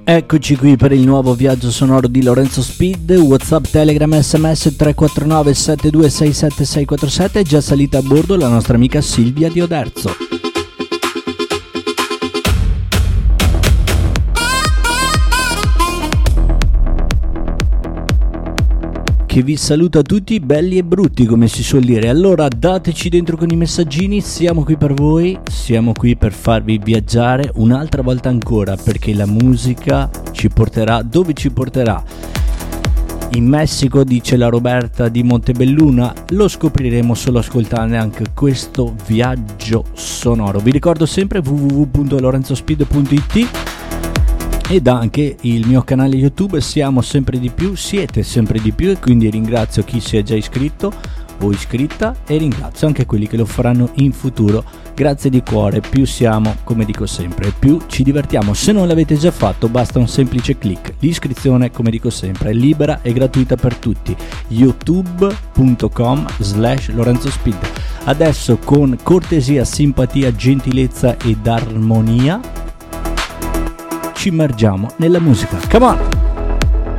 Eccoci qui per il nuovo viaggio sonoro di Lorenzo Speed. WhatsApp, Telegram, SMS 349 7267 647. È già salita a bordo la nostra amica Silvia di Oderzo. Che vi saluta tutti belli e brutti, come si suol dire. Allora dateci dentro con i messaggini, siamo qui per voi, siamo qui per farvi viaggiare un'altra volta ancora, perché la musica ci porterà dove ci porterà. In Messico, dice la Roberta di Montebelluna, lo scopriremo solo ascoltando anche questo viaggio sonoro. Vi ricordo sempre www.lorenzospeed.it ed anche il mio canale YouTube. Siamo sempre di più, siete sempre di più, e quindi ringrazio chi si è già iscritto o iscritta e ringrazio anche quelli che lo faranno in futuro. Grazie di cuore, più siamo, come dico sempre, più ci divertiamo. Se non l'avete già fatto basta un semplice click. L'iscrizione, come dico sempre, è libera e gratuita per tutti. youtube.com/LorenzoSpeed. Adesso, con cortesia, simpatia, gentilezza ed armonia, ci immergiamo nella musica. Come on!